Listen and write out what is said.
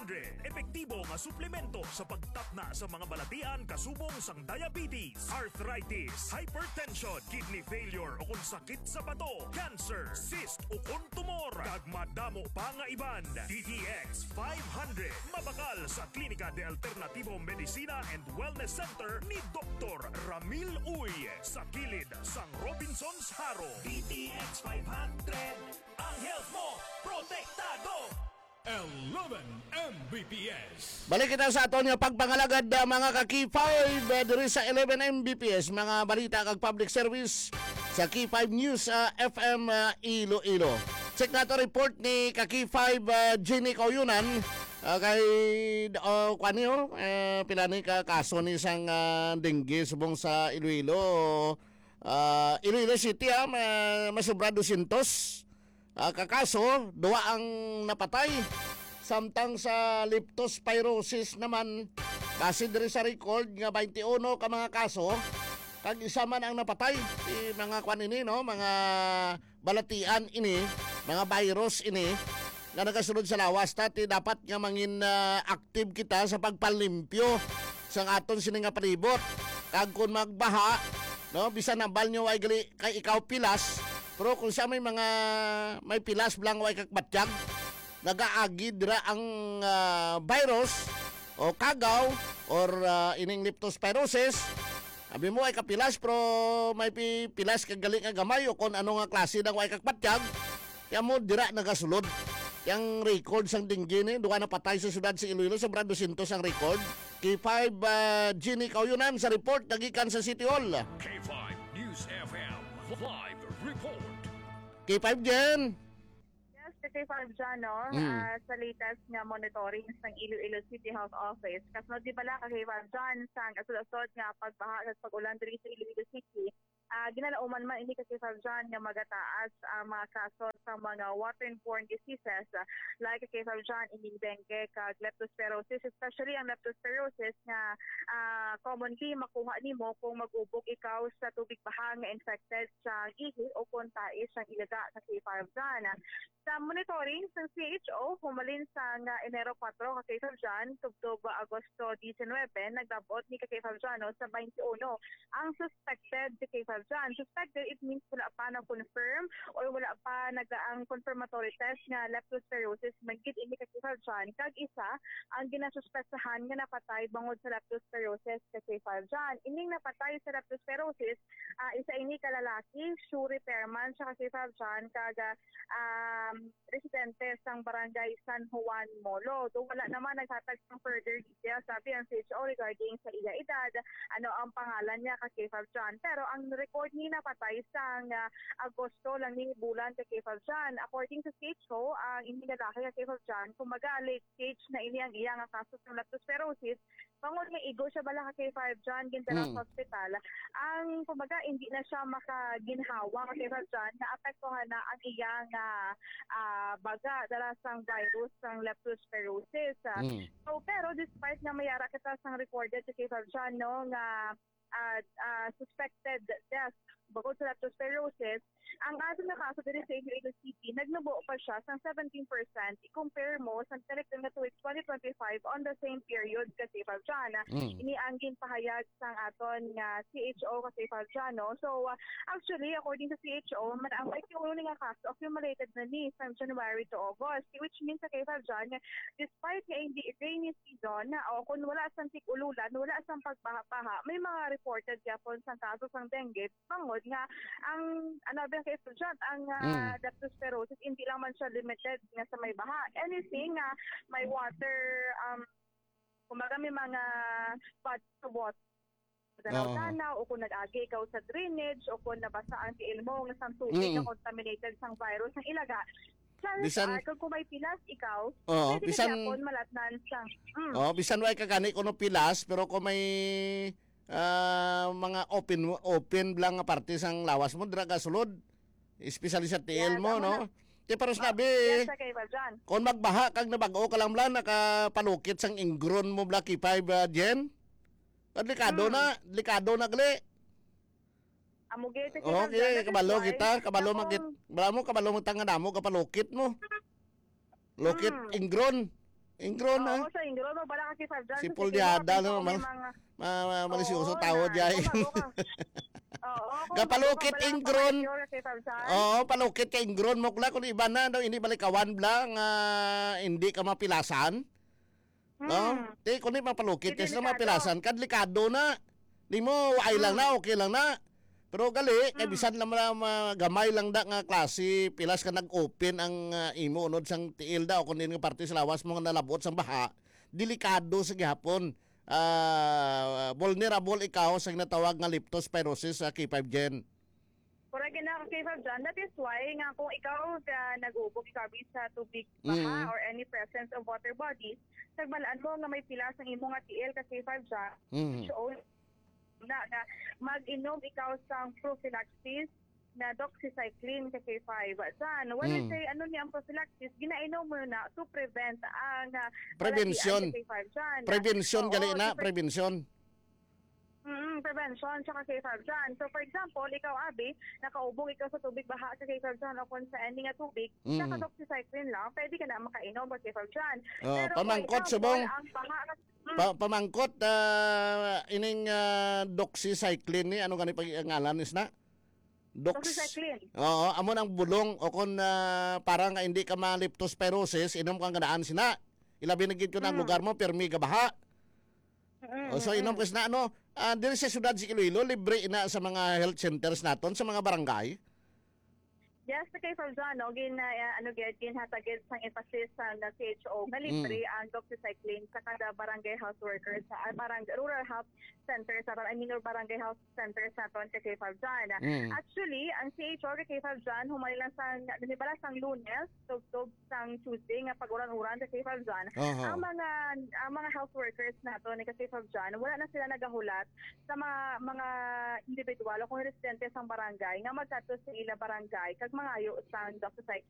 500. Epektibo nga suplemento sa pagtapna sa mga balatian kasubong sang diabetes, arthritis, hypertension, kidney failure o kung sakit sa bato, cancer, cyst o kung tumor. Kag madamo pa nga iban. DTX 500. Mabakal sa Klinika de Alternativo Medicina and Wellness Center ni Dr. Ramil Uy sa kilid sang Robinson's Haro. DTX 500. Ang health mo, protektado! 11 Mbps. Balik kita sa aton nga pagpangalagad mga ka-Key 5 diri sa 11 Mbps, mga balita kag public service sa Key 5 News FM Iloilo. Check nato report ni ka-Key 5 Jenny Kauyunan kay kanyo pila ni ka kaso ni isang dengue subong sa Iloilo. Iloilo City masubra 200 kakaso, duwa ang napatay. Samtang sa leptospirosis naman, base diri sa record nga 21 ka mga kaso, kag isa man ang napatay. Mga kwan ini, no? Mga balatian ini, mga virus ini, nga nagasunod sa lawas. Tati dapat nga mangin active kita sa pagpalimpyo sa aton sini nga palibot. Kag kung magbaha, no? Bisan nambal nyo ay gali kay ikaw pilas, pero kung siya may pilas blang way kakbatsyag, nagaagid ra ang virus o kagaw or ining leptospirosis. Sabi mo ay kapilas pero may pilas kagaling nga gamay o kung ano nga klase ng way kakbatsyag, kaya mo dira nagasulod. Yang record sang dengue ni, duwa na patay sa syudad sa Iloilo, sobra 200 ang record. K5 Jenny Kauyunan sa report nagikan sa City Hall. K5 News FM Live Report. K5 Jen. Yes, K5 dyan, no? Sa latest nga monitoring sa Iloilo City Health Office. Kasunod di bala ka K5 dyan sa asod-asod nga pagbaha at pag-ulan diri sa Iloilo City. Ginalauman man ini kasi sa dyan nga magataas ang mga kaso sa mga waterborne diseases like kay sa dyan ining dengue kag leptospirosis, especially ang leptospirosis nga commonly makuha nimo kung mag-ubog ikaw sa tubig baha nga infected sa ihi o kung tais ang ilaga sa K5 dyan. Sa monitoring sa CHO, humalin sa Enero 4 kay Dyan, tubtob Agosto 19, nagdabot ni kay Dyan sa 21. Ang suspected kay Dyan, suspected it means wala pa na confirm or wala pa nagaang confirmatory test nga leptospirosis magid ini kay Dyan. Kag isa ang ginasuspektahan nga napatay bangod sa leptospirosis kay Dyan. Ining napatay sa leptospirosis, isa ini kalalaki, shoe repairman sa kay Dyan, kag residente sang barangay San Juan Molo. Do wala naman naghatag ng further details sabi ang CHO regarding sa iya edad, ano ang pangalan niya kay Dyan. Pero ang record ni napatay sang Agosto lang ni bulan kay Dyan. According to CHO, ang hindi lalaki kay Dyan, kumaga late stage na ini ang iyang kaso ng leptospirosis. Pangod nga igo siya bala kay 5 John gintala sa hospital. Ang kumbaga hindi na siya makaginhawa kay 5 John, naapektuhan na ang iyang baga dala sang virus sang leptospirosis. So pero despite na mayara kita sang recorded kay 5 John no nga suspected death bukod sa leptospirosis, ang ating na kaso dito sa Iloilo City, nagnubo pa siya sa 17%. I-compare mo sa telegram na tuwing 2025 on the same period kasi Faljana. Iniangin pahayag sa aton nga CHO kasi Faljano. So, actually, according to CHO, ang ikiulo nga kaso accumulated na ni from January to August, which means sa kay Faljana, despite nga hindi rainy season, o kung wala sang tig-ululan, wala sang pagbaha-baha, may mga reported yapon sa kaso ng dengue, pangod nga ang kay Dyan, ang leptospirosis, hindi lang man siya limited nga sa may baha. Anything may water, kumaga may mga spots to water, tanaw o kung nag-agi ikaw sa drainage o kung nabasa ang tiil mo ng tubig na contaminated sang virus ng ilaga. Bisan kung may pilas ikaw, pwede bisan ka malatnan sang bisan way kagani kuno pilas pero kung may mga open lang nga parte sang lawas mo dira ka sulod, especially sa tiil mo, no? Kaya para sabi, kung magbaha kag nabago ka lang nakapalukit sang ingron mo Blacky 5 Jen, delikado na gali. Amugete okay, kabalo mo tanga mo kapalukit mo. Lokit ingron. Ingron na. Oo, sa Ingron, bala ka K5 dyan. Si Sa Pulyada Siguro, naman. mga- Malisyoso Oo, tawad na. yay. Kung bago ka. Oo, kung Kapalukit bago ka, bala ka Ingron. pamayor ka K5 dyan. Oo, palukit kay Ingron mo kula kung iba na daw hindi balik kawan blang hindi ka mapilasan. No? Di kundi mapalukit kasi na mapilasan kadlikado na. Di mo ay lang na okay lang na. Pero gali kay bisan lang gamay lang da nga klase pilas ka nag-open ang imo unod sang tiil da o kundi nga parte sa lawas mo nga nalabot sang baha. Delikado sa gihapon. Vulnerable ikaw sa natawag nga leptospirosis sa K5 gen. Correct na ka K5 dyan. That is why nga kung ikaw nag-ubog ikabi sa tubig baha or any presence of water bodies, nagbalaan mo nga may pilas ang imo nga tiil ka K5 dyan. So, na mag-inom ikaw sa prophylaxis na doxycycline sa K5 dyan. When we say ano niya ang prophylaxis, ginainom mo na to prevent ang Prevention. K5 dyan. Prevention gali na, to prevention. Prevention tsaka K5 dyan. So for example, ikaw Abi, nakaubog ikaw sa tubig baha sa K5 dyan o kung sa ending nga tubig, saka doxycycline lang, pwede ka na makainom sa K5 dyan. Pero Pamangkot for subong. example, ang baha Pamangkot ining doxycycline ni ano gani pangalan is na? doxycycline. Oo, amo ang bulong o kung parang hindi ka ma-leptospirosis, inom kang ganaan sina. Ilabi na gid ko ng lugar mo permi ka baha. So inom kas na ano, diri sa syudad si Iloilo libre ina sa mga health centers naton sa mga barangay. Yes, sa K5 dyan, no, ginhatagid sang emphasis sa CHO na libre ang doxycycline sa kada barangay health workers sa rural health center sa barangay health center sa aton sa K5 dyan. Actually, ang CHO ka K5 dyan, humali lang sang Lunes, tugtog sang Tuesday nga pag-uran-uran sa K5 dyan. Ang mga health workers naton ni K5 dyan, wala na sila nagahulat sa mga individual o kung residente sang barangay nga magkato sa ila barangay kag mangayo sang doxycycline